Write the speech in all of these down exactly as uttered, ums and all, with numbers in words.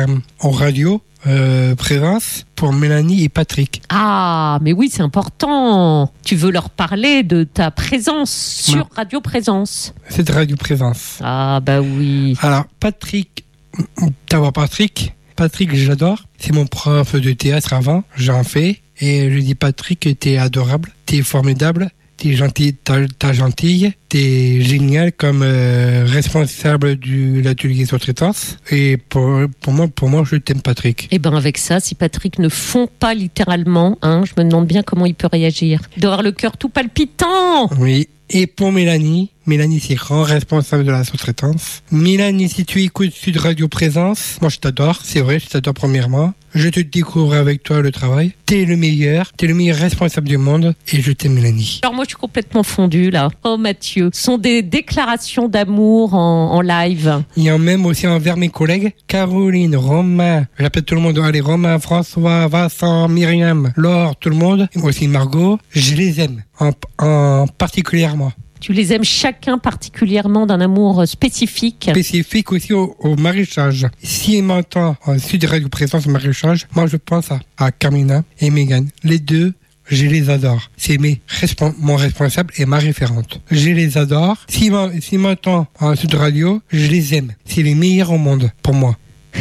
euh, en radio euh, présence pour Mélanie et Patrick. Ah, mais oui, c'est important. Tu veux leur parler de ta présence sur Non. Radio Présence. C'est Radio Présence. Ah, bah oui. Alors, Patrick, t'as Patrick Patrick, j'adore. C'est mon prof de théâtre avant, j'en fais. Et je dis, Patrick, t'es adorable, t'es formidable, t'es gentil, t'as, t'as gentille, t'es génial comme euh, responsable de l'atelier sous-traitance. Et pour, pour moi, pour moi, je t'aime, Patrick. Eh ben avec ça, si Patrick ne fond pas littéralement, hein, je me demande bien comment il peut réagir. Il doit avoir le cœur tout palpitant. Oui. Et pour Mélanie, Mélanie, c'est grand responsable de la sous-traitance. Mélanie, si tu écoutes Sud Radio Présence, moi je t'adore, c'est vrai, je t'adore premièrement. Je te découvre avec toi le travail. T'es le meilleur, t'es le meilleur responsable du monde et je t'aime, Mélanie. Alors moi, je suis complètement fondue là. Oh Mathieu, ce sont des déclarations d'amour en, en live. Il y a même aussi envers mes collègues, Caroline, Romain, j'appelle tout le monde, allez, Romain, François, Vincent, Myriam, Laure, tout le monde, et aussi Margot, je les aime, en, en particulièrement. Tu les aimes chacun particulièrement d'un amour spécifique. Spécifique aussi au, au maraîchage. S'il m'entend en Sud Radio Présence au maraîchage, moi je pense à, à Carmina et Mégane. Les deux, je les adore. C'est mes respons- mon responsable et ma référente. Je les adore. S'il, m'en- s'il m'entend en Sud Radio, je les aime. C'est les meilleurs au monde pour moi.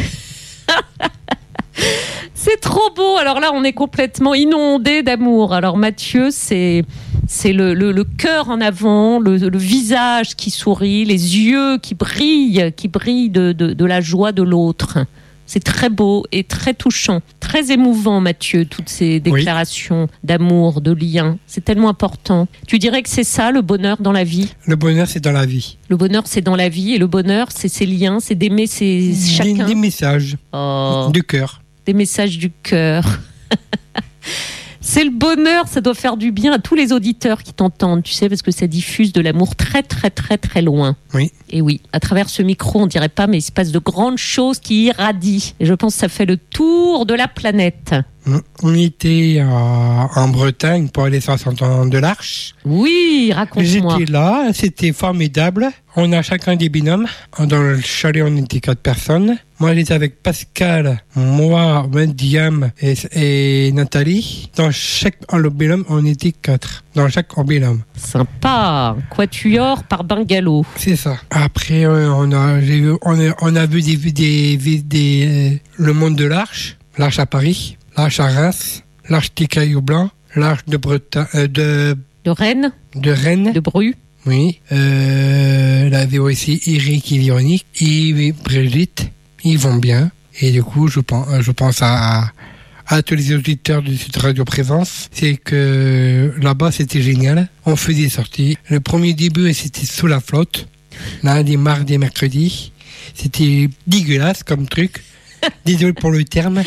C'est trop beau. Alors là, on est complètement inondé d'amour. Alors Mathieu, c'est c'est le, le, le cœur en avant, le, le visage qui sourit, les yeux qui brillent, qui brillent de, de, de la joie de l'autre. C'est très beau et très touchant, très émouvant, Mathieu, toutes ces déclarations oui. d'amour, de lien. C'est tellement important. Tu dirais que c'est ça, le bonheur dans la vie ? Le bonheur, c'est dans la vie. Le bonheur, c'est dans la vie. Et le bonheur, c'est ces liens, c'est d'aimer ses, chacun. Des, des messages oh. du cœur. Des messages du cœur. C'est le bonheur, ça doit faire du bien à tous les auditeurs qui t'entendent, tu sais, parce que ça diffuse de l'amour très, très, très, très loin. Oui. Et oui, à travers ce micro, on dirait pas, mais il se passe de grandes choses qui irradient. Et je pense que ça fait le tour de la planète. On était en, en Bretagne pour aller sur Saint-Antoine de l'Arche. Oui, raconte-moi. J'étais là, c'était formidable. On a chacun des binômes. Dans le chalet, on était quatre personnes. Moi, j'étais avec Pascal, moi, Diam et, et Nathalie. Dans chaque le binôme, on était quatre. Dans chaque binôme. Sympa. Quatuor par bungalow. C'est ça. Après, on a, j'ai vu, on a, on a vu des, des, des, des, le monde de l'Arche, l'Arche à Paris. L'Arche à Reims, l'Arche des Cailloux Blancs, l'Arche de Bretagne, euh, de... De Rennes. De Rennes. De Bru. Oui. Euh, il y avait aussi Eric et Véronique, Yves et Brigitte. Ils vont bien. Et du coup, je pense, je pense à, à tous les auditeurs de cette Radio Présence. C'est que là-bas, c'était génial. On faisait des sorties. Le premier début, c'était sous la flotte. Lundi, mardi, mercredi. C'était dégueulasse comme truc. Désolé pour le terme.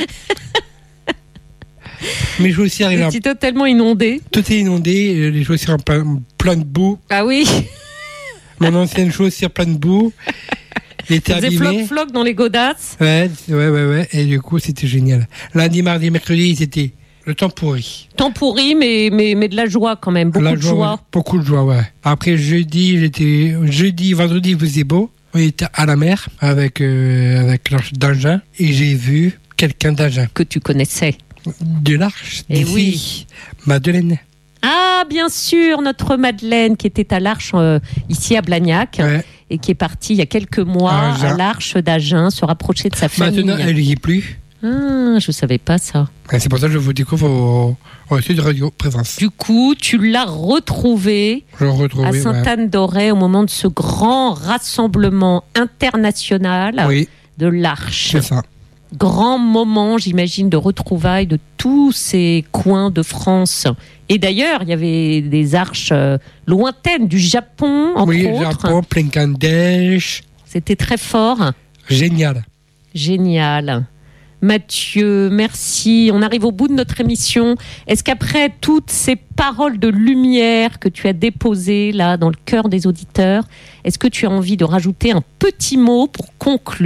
Mes chaussures, il est totalement inondé. Tout est inondé, les chaussures en plein, plein de boue. Ah oui. Mon ancienne chaussure plein de boue. Elle était abîmée. Des floc-floc dans les godasses. Ouais, ouais, ouais, ouais. Et du coup, c'était génial. Lundi, mardi, mercredi, c'était le temps pourri. Temps pourri, mais, mais, mais de la joie quand même. Beaucoup la de joie. joie. Beaucoup de joie, ouais. Après, jeudi, j'étais, jeudi, vendredi, il faisait beau. On était à la mer avec, euh, avec l'Arche d'Agen. Et j'ai vu quelqu'un d'Agen. Que tu connaissais. De l'Arche. Et oui. Madeleine. Ah, bien sûr, notre Madeleine qui était à l'Arche euh, ici à Blagnac ouais. et qui est partie il y a quelques mois Agen. à l'Arche d'Agen se rapprocher de sa famille. Maintenant, elle n'y est plus. Ah, je savais pas ça. Et c'est pour ça que je vous découvre au, au Sud Radio Présence. Du coup, tu l'as retrouvée retrouvé, à Sainte-Anne-d'Auray ouais. au moment de ce grand rassemblement international oui. de l'Arche. C'est ça. Grand moment, j'imagine, de retrouvailles de tous ces coins de France. Et d'ailleurs, il y avait des arches euh, lointaines du Japon, entre oui, autres. Oui, Japon, Plinkandesh. C'était très fort. Génial. Génial. Mathieu, merci. On arrive au bout de notre émission. Est-ce qu'après toutes ces paroles de lumière que tu as déposées là dans le cœur des auditeurs, est-ce que tu as envie de rajouter un petit mot pour conclure ?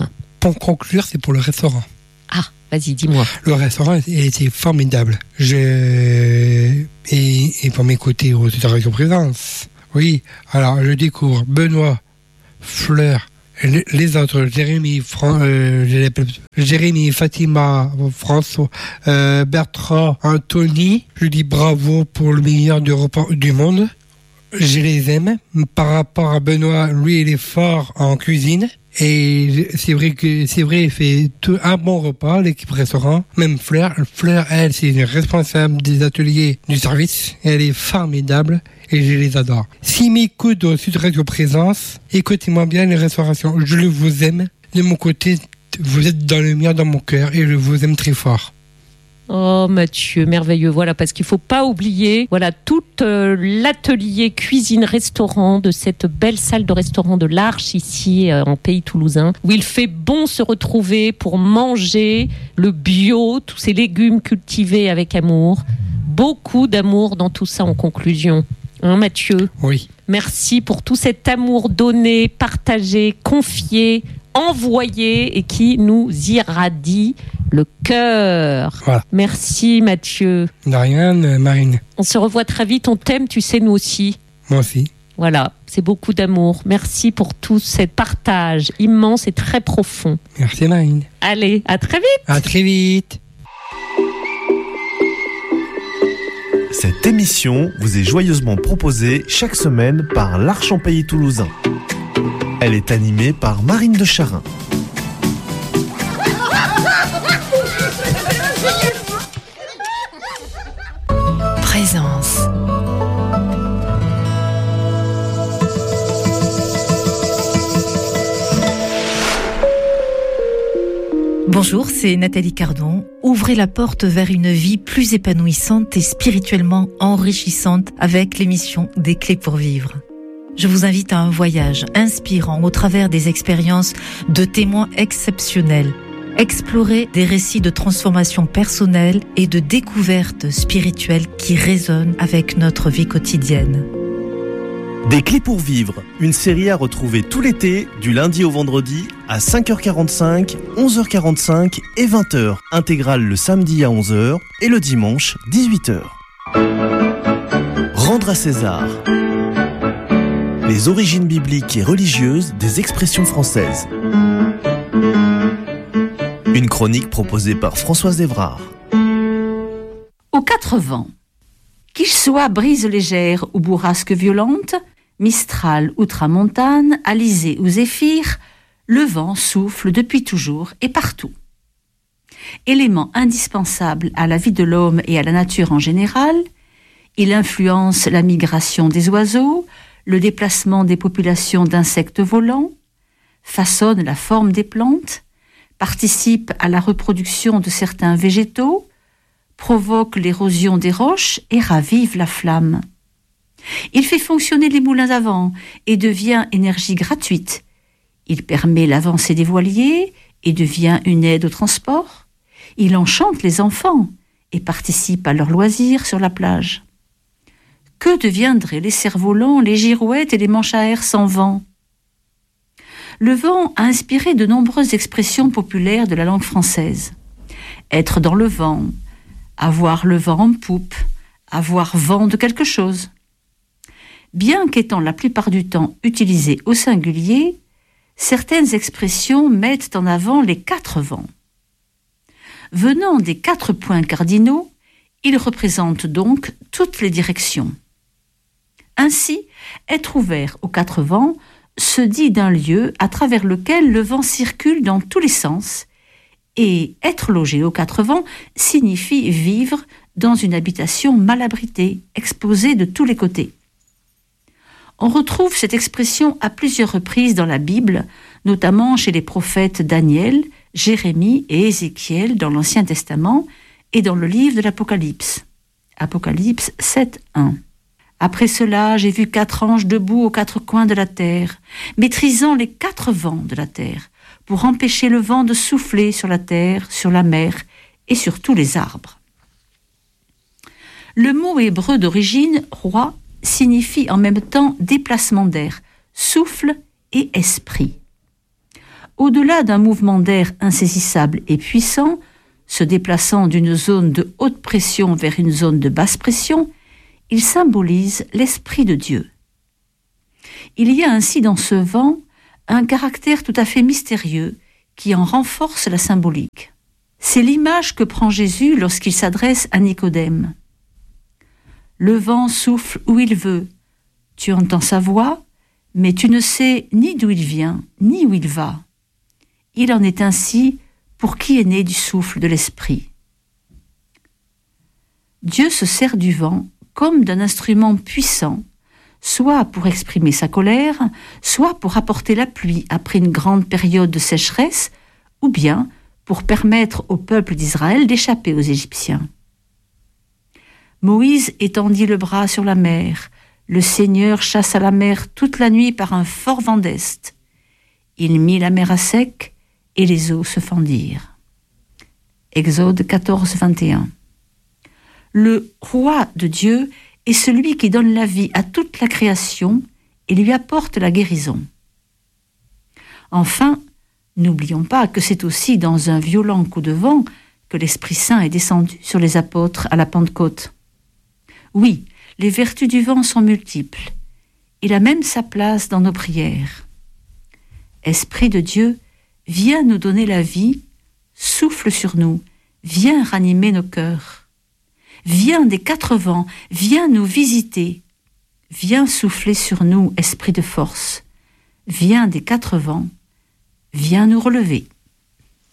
Pour conclure, c'est pour le restaurant. Ah, vas-y, dis-moi. Le restaurant était formidable. Je... Et, et pour m'écouter aux Radio Présence. Oui, alors je découvre Benoît, Fleur, les, les autres, Jérémy, Fran, euh, je l'appelle- Jérémy, Fatima, François, euh, Bertrand, Anthony, je dis bravo pour le meilleur du repas du monde. Je les aime. Par rapport à Benoît, lui, il est fort en cuisine. Et c'est vrai que c'est vrai, il fait tout, un bon repas, l'équipe restaurant. Même Fleur, Fleur, elle, c'est une responsable des ateliers du service. Elle est formidable et je les adore. S'ils m'écoutent au Sud Radio Présence, écoutez-moi bien les restaurations. Je le vous aime. De mon côté, vous êtes dans le mien, dans mon cœur, et je vous aime très fort. Oh Mathieu, merveilleux, voilà, parce qu'il faut pas oublier, voilà, tout euh, l'atelier cuisine-restaurant de cette belle salle de restaurant de l'Arche ici euh, en pays toulousain, où il fait bon se retrouver pour manger le bio, tous ces légumes cultivés avec amour, beaucoup d'amour dans tout ça en conclusion, hein Mathieu? Oui. Merci pour tout cet amour donné, partagé, confié, envoyé et qui nous irradie le cœur. Voilà. Merci Mathieu. De rien, euh, Marine. On se revoit très vite, on t'aime, tu sais, nous aussi. Moi aussi. Voilà, c'est beaucoup d'amour. Merci pour tout ce partage immense et très profond. Merci, Marine. Allez, à très vite. À très vite. Cette émission vous est joyeusement proposée chaque semaine par l'Arche en Pays Toulousain. Elle est animée par Marine de Charin. Présence. Bonjour, c'est Nathalie Cardon. Ouvrez la porte vers une vie plus épanouissante et spirituellement enrichissante avec l'émission Des Clés pour Vivre. Je vous invite à un voyage inspirant au travers des expériences de témoins exceptionnels. Explorer des récits de transformation personnelle et de découverte spirituelle qui résonnent avec notre vie quotidienne. Des Clés pour Vivre, une série à retrouver tout l'été, du lundi au vendredi, à cinq heures quarante-cinq, onze heures quarante-cinq et vingt heures. Intégrale le samedi à onze heures et le dimanche dix-huit heures. Rendre à César. Les origines bibliques et religieuses des expressions françaises. Une chronique proposée par Françoise Évrard. Aux quatre vents. Qu'il soit brise légère ou bourrasque violente, mistral ou tramontane, alizé ou zéphyr, le vent souffle depuis toujours et partout. Élément indispensable à la vie de l'homme et à la nature en général, il influence la migration des oiseaux, le déplacement des populations d'insectes volants, façonne la forme des plantes, participe à la reproduction de certains végétaux, provoque l'érosion des roches et ravive la flamme. Il fait fonctionner les moulins à vent et devient énergie gratuite. Il permet l'avancée des voiliers et devient une aide au transport. Il enchante les enfants et participe à leurs loisirs sur la plage. Que deviendraient les cerfs-volants, les girouettes et les manches à air sans vent? Le vent a inspiré de nombreuses expressions populaires de la langue française. Être dans le vent, avoir le vent en poupe, avoir vent de quelque chose. Bien qu'étant la plupart du temps utilisées au singulier, certaines expressions mettent en avant les quatre vents. Venant des quatre points cardinaux, ils représentent donc toutes les directions. Ainsi, être ouvert aux quatre vents se dit d'un lieu à travers lequel le vent circule dans tous les sens, et être logé aux quatre vents signifie vivre dans une habitation mal abritée, exposée de tous les côtés. On retrouve cette expression à plusieurs reprises dans la Bible, notamment chez les prophètes Daniel, Jérémie et Ézéchiel dans l'Ancien Testament et dans le livre de l'Apocalypse. Apocalypse sept, un. Après cela, j'ai vu quatre anges debout aux quatre coins de la terre, maîtrisant les quatre vents de la terre, pour empêcher le vent de souffler sur la terre, sur la mer et sur tous les arbres. Le mot hébreu d'origine, roi, signifie en même temps déplacement d'air, souffle et esprit. Au-delà d'un mouvement d'air insaisissable et puissant, se déplaçant d'une zone de haute pression vers une zone de basse pression, il symbolise l'Esprit de Dieu. Il y a ainsi dans ce vent a un caractère tout à fait mystérieux qui en renforce la symbolique. C'est l'image que prend Jésus lorsqu'il s'adresse à Nicodème. Le vent souffle où il veut, tu entends sa voix, mais tu ne sais ni d'où il vient, ni où il va. Il en est ainsi pour qui est né du souffle de l'Esprit. Dieu se sert du vent comme d'un instrument puissant, soit pour exprimer sa colère, soit pour apporter la pluie après une grande période de sécheresse, ou bien pour permettre au peuple d'Israël d'échapper aux Égyptiens. Moïse étendit le bras sur la mer. Le Seigneur chassa la mer toute la nuit par un fort vent d'est. Il mit la mer à sec et les eaux se fendirent. Exode quatorze, vingt et un. Le roi de Dieu est celui qui donne la vie à toute la création et lui apporte la guérison. Enfin, n'oublions pas que c'est aussi dans un violent coup de vent que l'Esprit Saint est descendu sur les apôtres à la Pentecôte. Oui, les vertus du vent sont multiples. Il a même sa place dans nos prières. Esprit de Dieu, viens nous donner la vie, souffle sur nous, viens ranimer nos cœurs. Viens des quatre vents, viens nous visiter. Viens souffler sur nous, esprit de force. Viens des quatre vents, viens nous relever.